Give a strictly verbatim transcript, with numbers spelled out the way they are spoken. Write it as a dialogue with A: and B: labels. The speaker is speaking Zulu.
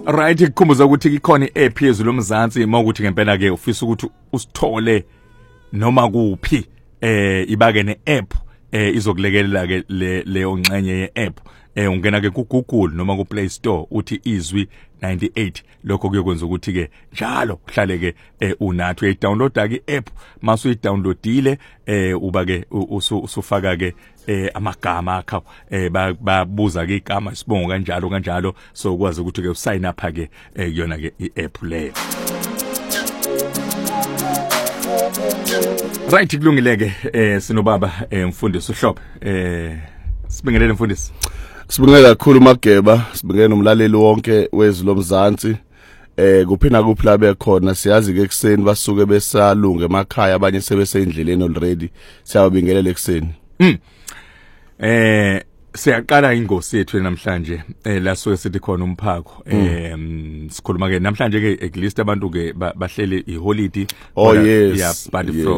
A: Right, ikhumbuza ukuthi ikhona i-app yezulu lomzansi mawukuthi ngempela ke ufisa ukuthi usithole noma kuphi eh ibake ne-app eh izokulekelela ke leyo ngxenye ye-app eh ungena ke ku Google noma ku Play Store uthi izwi ninety-eight lokho kuyokwenza ukuthi ke njalo uhlale ke eh, unathi uyidownloada ke i-app mase uyidownloadile eh uba ke usufaka ke eh amagama akho eh babuza ke igama isibongo kanjalo kanjalo so ukwazi ukuthi ke usign up ke kuyona ke i-app leyo. Right, kulungile ke eh sinobaba eh, mfundisi uHlophe eh sibingelele mfundisi.
B: Sibingelela kakhulu Mageba, sibingelela nomlaleli wonke wezwi lomzansi. Eh kuphina kuphela bekhona siyazi ke ekseni basuke besalunga emakhaya abanye sebeseyindleleni already siyabingelela ekseni.
A: Mm. Eh siyaqala ingosi yethu namhlanje eh la soke sithi khona umphako eh sikhuluma ke namhlanje ke at least abantu ke bahlele iholiday
B: oh yes
A: yeah but
B: yes.
A: From